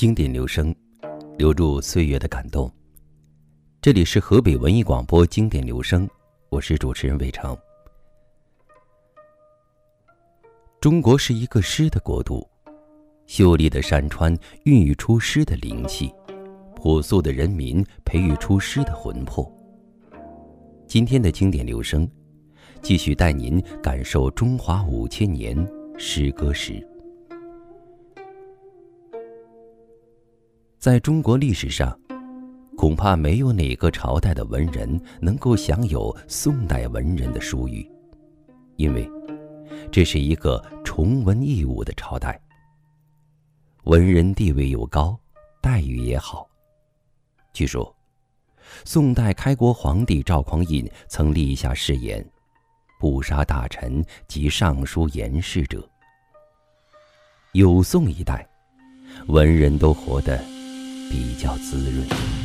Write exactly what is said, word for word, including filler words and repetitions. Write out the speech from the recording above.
经典留声，留住岁月的感动。这里是河北文艺广播经典留声，我是主持人魏成。中国是一个诗的国度，秀丽的山川孕育出诗的灵气，朴素的人民培育出诗的魂魄。今天的经典留声，继续带您感受中华五千年诗歌史。在中国历史上，恐怕没有哪个朝代的文人能够享有宋代文人的殊遇，因为这是一个崇文抑武的朝代，文人地位又高，待遇也好。据说宋代开国皇帝赵匡胤曾立下誓言，不杀大臣及尚书言事者。有宋一代，文人都活得比较滋润。